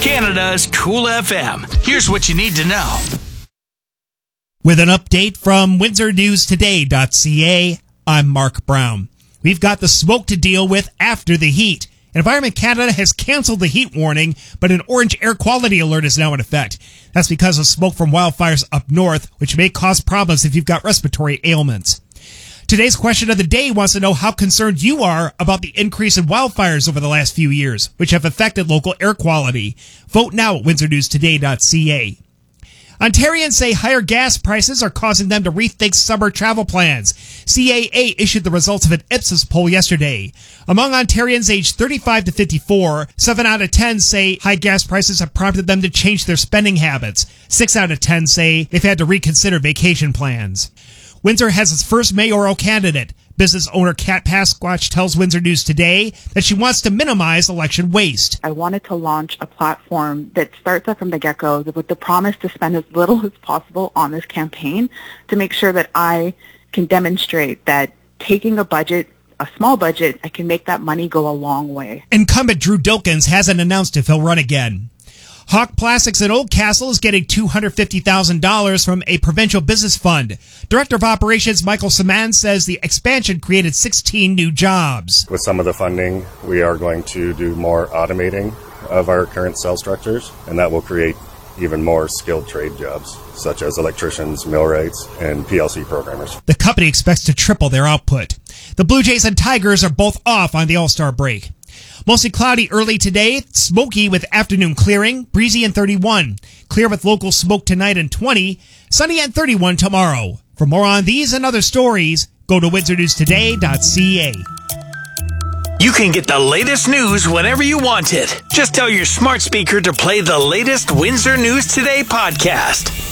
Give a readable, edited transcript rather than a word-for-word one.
Canada's Cool FM. Here's what you need to know. With an update from WindsorNewsToday.ca, I'm Mark Brown. We've got the smoke to deal with after the heat. Environment Canada has canceled the heat warning, but an orange air quality alert is now in effect. That's because of smoke from wildfires up north, which may cause problems if you've got respiratory ailments. Today's question of the day wants to know how concerned you are about the increase in wildfires over the last few years, which have affected local air quality. Vote now at WindsorNewsToday.ca. Ontarians say higher gas prices are causing them to rethink summer travel plans. CAA issued the results of an Ipsos poll yesterday. Among Ontarians aged 35 to 54, 7 out of 10 say high gas prices have prompted them to change their spending habits. 6 out of 10 say they've had to reconsider vacation plans. Windsor has its first mayoral candidate. Business owner Kat Pasquatch tells Windsor News Today that she wants to minimize election waste. I wanted to launch a platform that starts up from the get-go with the promise to spend as little as possible on this campaign to make sure that I can demonstrate that taking a budget, a small budget, I can make that money go a long way. Incumbent Drew Dilkins hasn't announced if he'll run again. Hawk Plastics in Oldcastle is getting $250,000 from a provincial business fund. Director of Operations Michael Saman says the expansion created 16 new jobs. With some of the funding, we are going to do more automating of our current cell structures, and that will create even more skilled trade jobs, such as electricians, millwrights, and PLC programmers. The company expects to triple their output. The Blue Jays and Tigers are both off on the All-Star break. Mostly cloudy early today, smoky with afternoon clearing, breezy and 31. Clear with local smoke tonight and 20, sunny and 31 tomorrow. For more on these and other stories, go to WindsorNewsToday.ca. You can get the latest news whenever you want it. Just tell your smart speaker to play the latest Windsor News Today podcast.